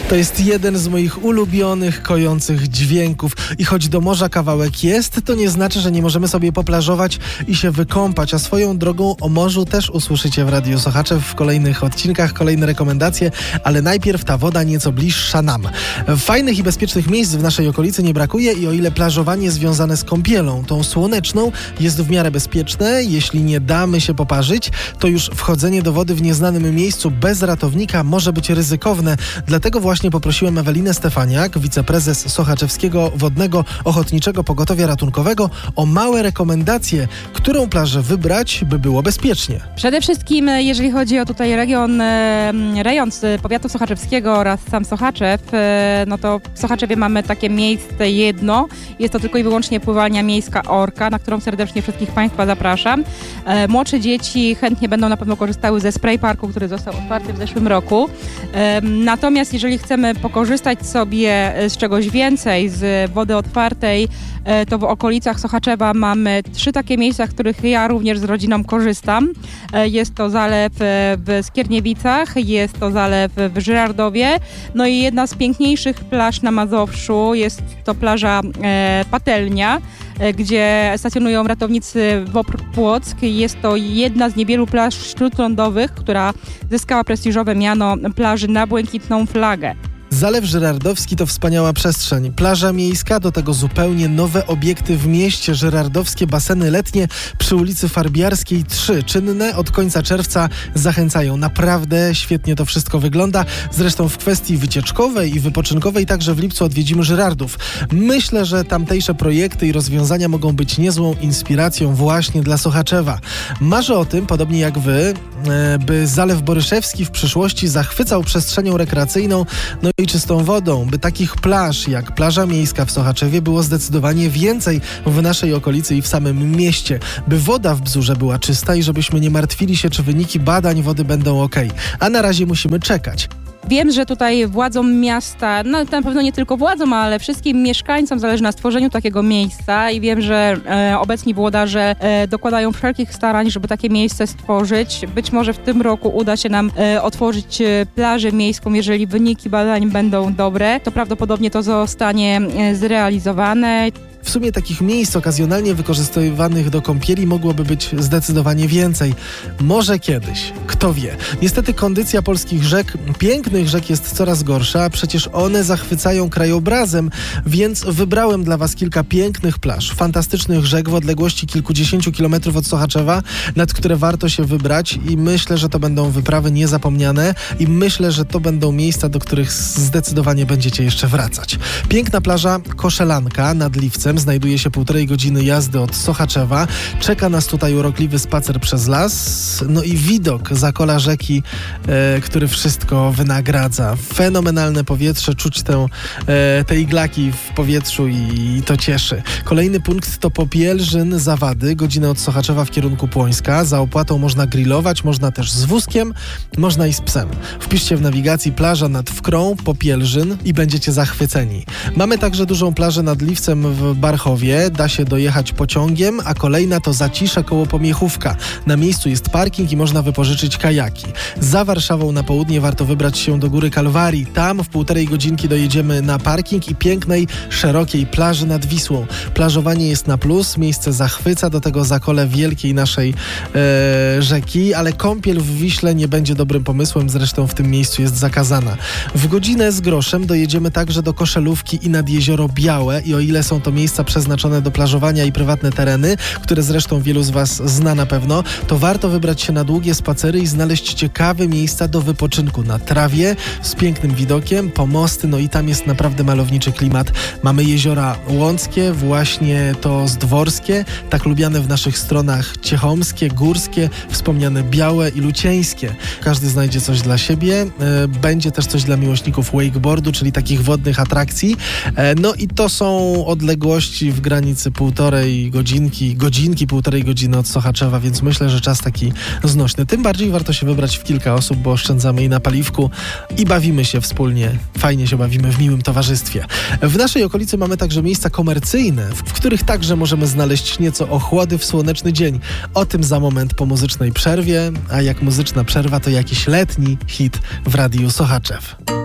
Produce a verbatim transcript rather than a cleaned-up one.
To jest jeden z moich ulubionych, kojących dźwięków. I choć do morza kawałek jest, to nie znaczy, że nie możemy sobie poplażować i się wykąpać. A swoją drogą o morzu też usłyszycie w Radiu Sochaczew w kolejnych odcinkach, kolejne rekomendacje, ale najpierw ta woda nieco bliższa nam. Fajnych i bezpiecznych miejsc w naszej okolicy nie brakuje i o ile plażowanie związane z kąpielą, tą słoneczną, jest w miarę bezpieczne, jeśli nie damy się poparzyć, to już wchodzenie do wody w nieznanym miejscu bez ratownika może być ryzykowne. Dlatego właśnie poprosiłem Ewelinę Stefaniak, wiceprezes Sochaczewskiego Wodnego Ochotniczego Pogotowia Ratunkowego, o małe rekomendacje, którą plażę wybrać, by było bezpiecznie. Przede wszystkim, jeżeli chodzi o tutaj region, rejon powiatu sochaczewskiego oraz sam Sochaczew, no to w Sochaczewie mamy takie miejsce jedno. Jest to tylko i wyłącznie pływalnia miejska Orka, na którą serdecznie wszystkich Państwa zapraszam. Młodsze dzieci chętnie będą na pewno korzystały ze spray parku, który został otwarty w zeszłym roku. Natomiast jeżeli chcemy pokorzystać sobie z czegoś więcej, z wody otwartej, to w okolicach Sochaczewa mamy trzy takie miejsca, z których ja również z rodziną korzystam. Jest to zalew w Skierniewicach, jest to zalew w Żyrardowie, no i jedna z piękniejszych plaż na Mazowszu jest to plaża Patelnia, gdzie stacjonują ratownicy W O P R Płock. Jest to jedna z niewielu plaż śródlądowych, która zyskała prestiżowe miano plaży na błękitną flagę. Zalew Żyrardowski to wspaniała przestrzeń. Plaża miejska, do tego zupełnie nowe obiekty w mieście. Żyrardowskie baseny letnie przy ulicy Farbiarskiej trzy. Czynne od końca czerwca zachęcają. Naprawdę świetnie to wszystko wygląda. Zresztą w kwestii wycieczkowej i wypoczynkowej także w lipcu odwiedzimy Żyrardów. Myślę, że tamtejsze projekty i rozwiązania mogą być niezłą inspiracją właśnie dla Sochaczewa. Marzę o tym, podobnie jak wy, by Zalew Boryszewski w przyszłości zachwycał przestrzenią rekreacyjną, no i czystą wodą, by takich plaż jak plaża miejska w Sochaczewie było zdecydowanie więcej w naszej okolicy i w samym mieście, by woda w Bzurze była czysta i żebyśmy nie martwili się, czy wyniki badań wody będą ok. A na razie musimy czekać. Wiem, że tutaj władzom miasta, no na pewno nie tylko władzom, ale wszystkim mieszkańcom zależy na stworzeniu takiego miejsca i wiem, że e, obecni włodarze e, dokładają wszelkich starań, żeby takie miejsce stworzyć. Być może w tym roku uda się nam e, otworzyć e, plażę miejską, jeżeli wyniki badań będą dobre, to prawdopodobnie to zostanie e, zrealizowane. W sumie takich miejsc okazjonalnie wykorzystywanych do kąpieli mogłoby być zdecydowanie więcej. Może kiedyś. Kto wie. Niestety kondycja polskich rzek, pięknych rzek jest coraz gorsza, a przecież one zachwycają krajobrazem, więc wybrałem dla was kilka pięknych plaż, fantastycznych rzek w odległości kilkudziesięciu kilometrów od Sochaczewa, nad które warto się wybrać i myślę, że to będą wyprawy niezapomniane i myślę, że to będą miejsca, do których zdecydowanie będziecie jeszcze wracać. Piękna plaża Koszelanka nad Liwcem znajduje się półtorej godziny jazdy od Sochaczewa. Czeka nas tutaj urokliwy spacer przez las, no i widok za kola rzeki, e, który wszystko wynagradza. Fenomenalne powietrze, czuć tę, e, te iglaki w powietrzu i, i to cieszy. Kolejny punkt to Popielżyn Zawady, godzinę od Sochaczewa w kierunku Płońska. Za opłatą można grillować, można też z wózkiem, można i z psem. Wpiszcie w nawigacji plaża nad Wkrą, Popielżyn i będziecie zachwyceni. Mamy także dużą plażę nad Liwcem w Barchowie, da się dojechać pociągiem, a kolejna to Zacisze koło Pomiechówka. Na miejscu jest parking i można wypożyczyć kajaki. Za Warszawą na południe warto wybrać się do Góry Kalwarii. Tam w półtorej godzinki dojedziemy na parking i pięknej, szerokiej plaży nad Wisłą. Plażowanie jest na plus, miejsce zachwyca, do tego zakole wielkiej naszej e, rzeki, ale kąpiel w Wiśle nie będzie dobrym pomysłem, zresztą w tym miejscu jest zakazana. W godzinę z groszem dojedziemy także do Koszelówki i nad Jezioro Białe i o ile są to miejsca przeznaczone do plażowania i prywatne tereny, które zresztą wielu z was zna na pewno, to warto wybrać się na długie spacery i znaleźć ciekawe miejsca do wypoczynku na trawie z pięknym widokiem, pomosty, no i tam jest naprawdę malowniczy klimat. Mamy jeziora łąckie, właśnie to zdworskie, tak lubiane w naszych stronach ciechomskie, górskie, wspomniane białe i lucieńskie. Każdy znajdzie coś dla siebie. Będzie też coś dla miłośników wakeboardu, czyli takich wodnych atrakcji. No i to są odległości w granicy półtorej godzinki, godzinki, półtorej godziny od Sochaczewa, więc myślę, że czas taki znośny. Tym bardziej warto się wybrać w kilka osób, bo oszczędzamy i na paliwku i bawimy się wspólnie. Fajnie się bawimy w miłym towarzystwie. W naszej okolicy mamy także miejsca komercyjne, w których także możemy znaleźć nieco ochłody w słoneczny dzień. O tym za moment po muzycznej przerwie, a jak muzyczna przerwa to jakiś letni hit w Radiu Sochaczew.